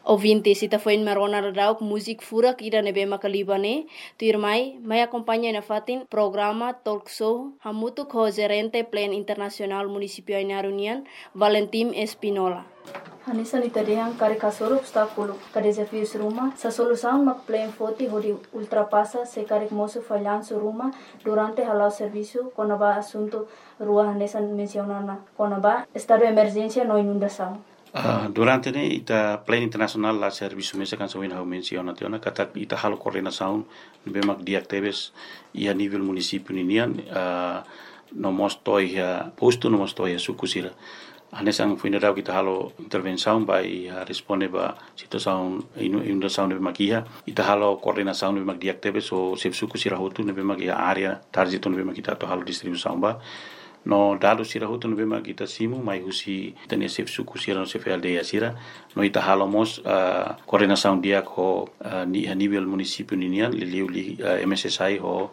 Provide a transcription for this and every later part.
Ouvintes, ita foi marona radau música furak ira nebe makalibane, tu irmai, mai acompanha na fatin programa talk show hamutu ko gerente plan internacional municipio Ainara União, Valentim Espinola. Hanisa ni tadiang kari kasoro obstáculo ka desafios ruma sa solução mak plan foti hodi ultrapassa se kari moço falhanço ruma durante halau serviço konaba assunto rua hanesa mencionana konaba estado de emergência no inundação. Durante ne ita plan internacional la serviço mesa kan sawin hau menciona tiona kata ita halo coordenação bemak diactebes ia nível município ninian no mostoi posto no mostoi sukusira anesang funeral kita halo intervenção vai responde ba situação inundação de makia ita halo coordenação de bemak diactebes o sep sukusira hotu ne bemak area target no bemak kita to halo distribuição ba no dado sira hutu no bema kita simu mai husi tania sef suku sira no sef aldeia sira no ita halomos coordenação dia ko ni a nível município ninian li MSSI ho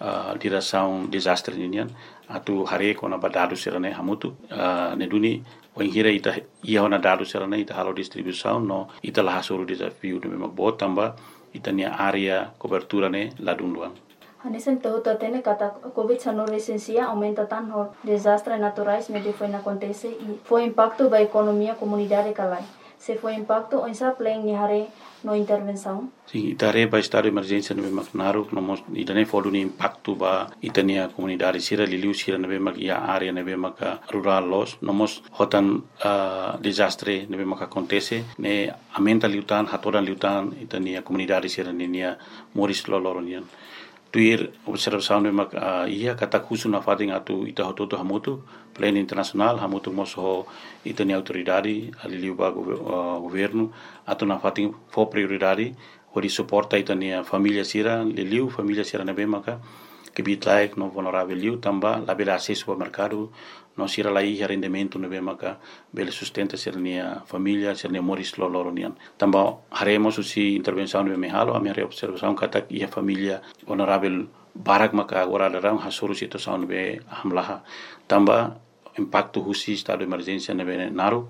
direção desastre ninian atu hare ko na badado sira ne hamutu ne duni wengira ita ia na dado sira ne ita halo distribuição no ita la hasuru desafio no bema botamba ita nia area cobertura ne ladunduan. Hanesen tahu tatene kata COVID-19 recensia aumenta tanto desastres naturais medio foi acontece e foi impacto da economia comunidade calai. Se foi impacto onsa plan ni hare no intervenção. Sim, itare ba estado de emergência no bemak naru no mos idane fodu ni impacto ba itania comunidade sira liliu sira no bemak ia area no bemak rural los no mos hotan desastre no bemak acontece ne aumenta liutan hatoran liutan itania comunidade sira nenia moris loloronian. Tuir observação de mak ia kata khusu na fading atu ita hototo hamutu plan internacional hamutu moso itani autoridade ali ba governo atu na fading for prioridade hori suporta itani família sira liliu família sira na bemaka que bitlaik no vulnerável liu tamba la bela acesso ao mercado no sira la ia rendimento no bemaka bela sustenta sernia família sernia moris loloronian tamba haremos usi intervenção no mehalo a minha observação kata ia família vulnerável barak maka agora darang hasuru situação be hamlaha tamba impacto husi estado de emergência no naru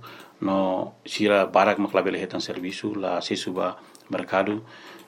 no sira barak makla bela hetan serviço la acesso ba mercado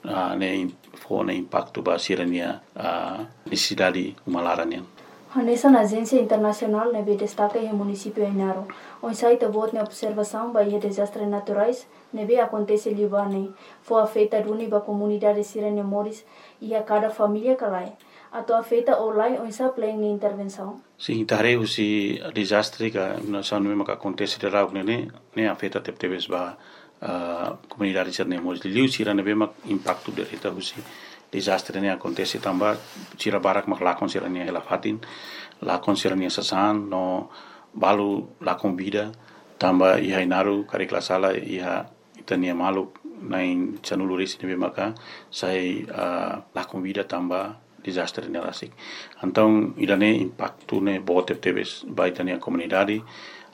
ne fone impacto ba sirania necessidade umalaranian. Hanesa na agência internacional nebe destaca em município Ainara. On site bot na observação ba desastres naturais nebe acontece libane. Foi afeta duni ba comunidade sirene moris e a cada família calai. Ato afeta olai on sa plan ni intervenção. Sim, tare usi desastre ka na sanu me ka acontece de rau ne afeta teptebes ba comunidade sirene moris liu sira nebe mak impacto de reta usi desastre ne acontece tamba sira barak mak lakon sira ne helafatin lakon sira ne sasan no balu lakon vida tamba ia inaru kare klasala ia itania malu nain chanuluris nebe maka sai lakon vida tamba desastre ne rasik então idane impacto ne bote tebes baitania comunidade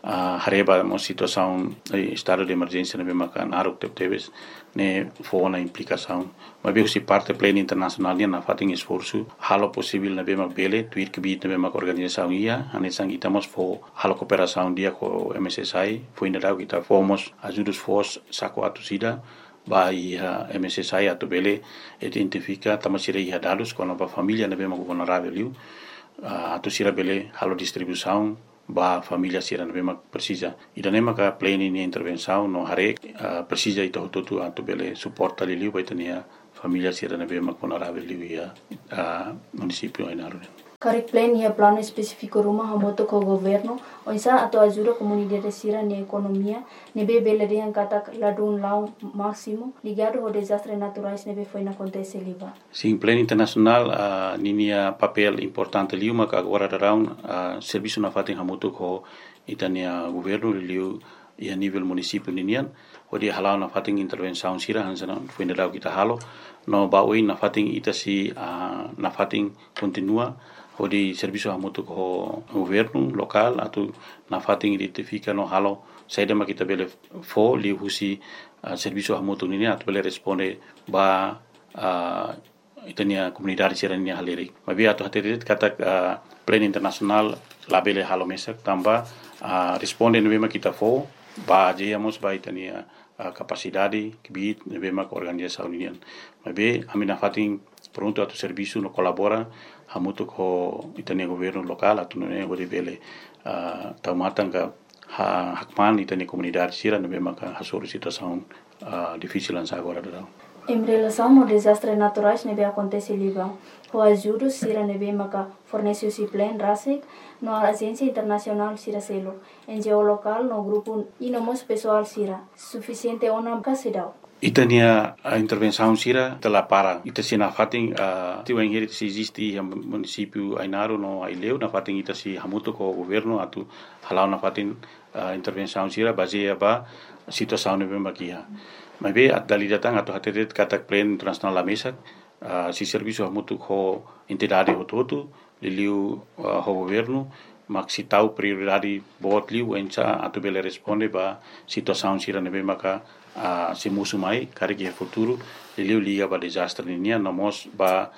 hareba uma situação estado de emergência nebe maka naruk tebes ne foi na implicação mas bem se parte plena internacional na fating esforço halo possível nebe mak bele tuir que bit nebe mak organização ia anesang itamos fo halo cooperação dia com MSSI foi ainda kita fomos ajudos fos saco atusida vai MSSI atu bele identifica tamasira ia dados com a família nebe mak vulnerável liu atusira bele halo distribuição ba família sira nebe mak precisa idane maka plan ini intervenção no hare precisa ito tutu atu bele suporta liu baitania família sira nebe mak vulnerável liu ia município Ainara. Karik plan ia plano específico rumah hamoto ko governo onsa atau ajuda comunidade sira ni economia nebe bele yang kata ladun lau máximo ligado ao desastre naturais nebe foi na acontece liba. Sim, plan internacional ninia papel importante liu maka agora darão serviço na fatin hamoto ko itania governo liu ia nível município ninian odi halau na fatin intervenção sira hansana foi na kita halo no baoi na fatin itasi na fatin continua odi serviço hamoto ko governo local atu na fatin identifica no halo saida makita bele fo li husi serviço hamoto ninian atu bele responde ba itania comunidade sirania haleri mabi atu haterit kata plan internacional labele halo mesak tamba responde no bema kita fo ba jeyamos ba itania capacidade que bit nebe mak organização unian. Mas be amina fatin pronto atu serviço no colabora hamutu ko itania governo local atu ne gode bele taumatanga hakman itania comunidade sira nebe mak hasoro situação difícil agora da. Em relação aos desastres naturais que acontecem em Líbano, o ajuda Sira nebe maka fornece o plan RASIC no agência internacional Sira Selo, NGO local no grupo e no mos pessoal Sira, suficiente ona casidao. Itania a intervenção Sira telah para ita sina fating tiu engeri se existe em município Ainaro no Aileu na fating ita si hamutu ko governo atu halau na fating intervenção Sira baseia ba situação nebe makia. Mas be dali datang atau hatetet katak plan internasional la mesa si serviço hamutu ko entidade hototu liliu ho governo mak si tau prioridade bot liu enca atu bele responde ba situação Sira nebe maka se musu mai kari ke futuro liliu liga ba desastre ninia nomos ba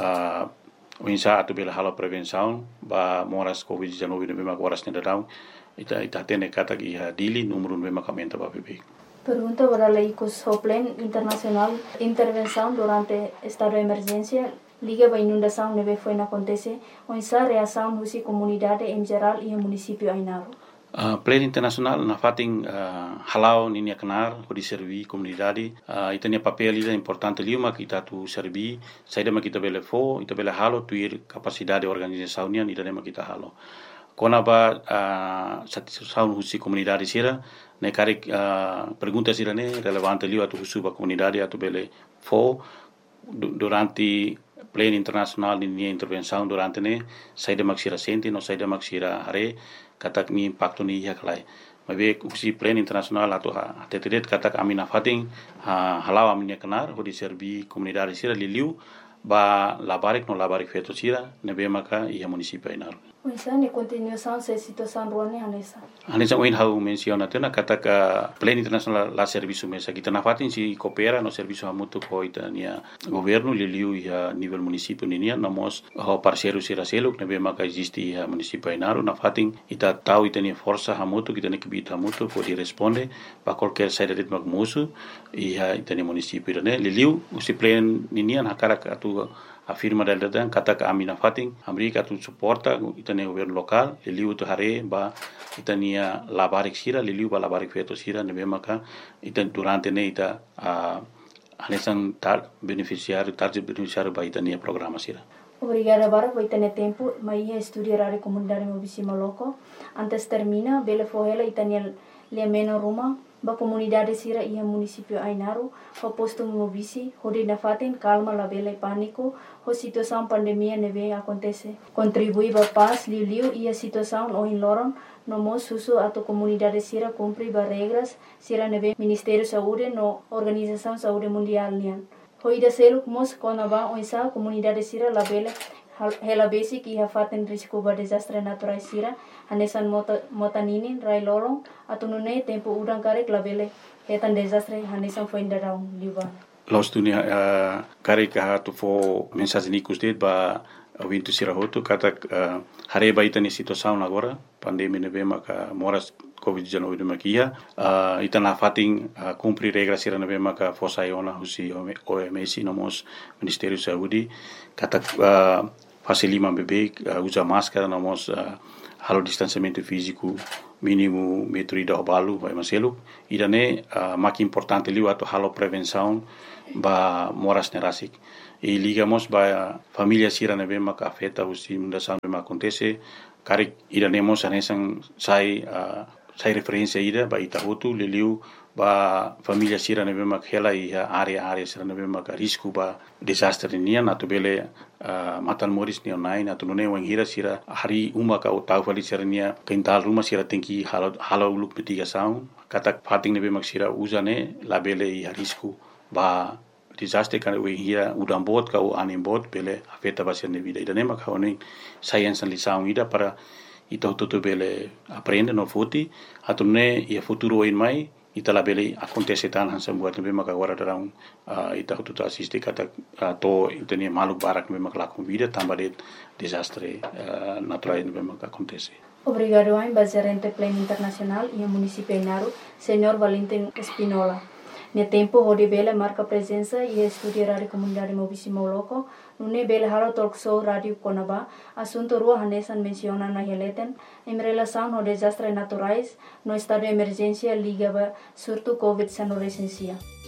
enca atu bele halo prevenção ba moras covid-19 nebe maka horas nedadau ita tene katak iha dili número nebe maka menta ba bebe. Pergunta para la Plan Internacional Intervenção durante estado de emergência liga a inundação neve foi na acontece onde a reação da comunidade em geral e o município Ainaro. Plan Internacional na fating halau ninia kenar di servi comunidade itania papel ida importante liuma kita tu servi saida ma kita bele fo ita bele halo tuir capacidade organização nia ida ma kita halo kona ba satisfação husi comunidade sira ne kari pergunta sira ne relevante liu atu husu ba comunidade atu bele fo durante Plan Internacional ninia intervenção durante ne saida maksira senti no saida maksira hare katak ni impacto ni ya kalai mabe usi Plan Internacional atau tetedet katak amina fating halau aminya kenar ho di servi comunidade sira liliu ba labarik no labarik feto sira nebe maka ia municipio Ainaro. Oisa ne continuação se situação ruane Anessa. Anessa oin hau menciona tena katak Plan Internacional la serviço mesa kita na fatin si coopera no serviço hamutu ko itania governo liliu ia nível municipio ninia nomos ho parceiro sira selo nebe maka existe ia municipio Ainaro na fatin ita tau itania força hamutu kita ne kibita hamutu pode responde ba qualquer saída de magmusu ia itania municipio ne liliu usi plan ninia na karak atu afirma del datang kata amina fating Amerika tu suporta itania governo local liliu tu hare ba itania labarik sira liliu ba labarik feto sira nebe maka itan durante ne ita anesan tar beneficiário ba itania programa sira. Obrigada para itania tempo mai estudar a comunidade mobisima loco antes termina bele fohela itania le meno ruma ba comunidade sira ia municipio Ainaro ho posto mobisi hodi na fatin calma la bele pânico ho situação pandemia neve acontece contribui ba paz liu ia situação o in loron no mos susu ato comunidade sira cumpri ba regras sira neve Ministério Saúde no Organização Saúde Mundial nian ho ida selo mos konaba oisa comunidade sira la bele hela basic ia fatin risco ba desastre natural sira hanesan motaninin rai lolong atau nune tempo udang karek labele hetan desastre hanesan foi ndarau liban los dunia karek ha tu fo mensagem ni kustet ba wintu sirahoto kata hare ba itani situação agora pandemia neve maka moras covid-19 makia itana fating cumprir regras sira neve maka fosa iona husi OMS nomos Ministério Saúde kata facilima bebê usa máscara nomos halo distanciamento físico mínimo metro ida obalu vai maselo idane mak importante liu atau halo prevenção ba moras nerasik e ligamos ba família sira nebe mak afeta usi mundação bema acontece karik idanemos anesan sai referência ida ba itahutu liliu ba família sira nebe mak hela ia area sira nebe mak risco ba desastre nian atau bele matan moris ni online atau nune wang hira sira hari uma ka utau fali sira nia kental rumah sira tingki halo uluk mitigação katak fating nebe mak sira uzane labele ia risco ba desastre kan we hira udam bot ka u anim bot bele afeta ba sira vida ida nema ka onin science and lição ida para ito bele aprende no futi atau nune ia futuro in mai ita la bele acontece tan hansa buat nebe maka agora darang ita tu assiste kata to itani maluk barak nebe maka lakon vida tambah de desastre natural nebe maka acontece. Obrigado ao gerente Plan Internacional e ao município Inaru, Senhor Valentim Espinola. No tempo, onde Bela marca presença e estuda a rádio comunidade Mobissimo Loco, no Bela Halo Talk Show Rádio Conaba, assunto rua Hanesan menciona na releten, em relação ao desastres naturais, no estado de emergência ligava surto Covid-19 recensia.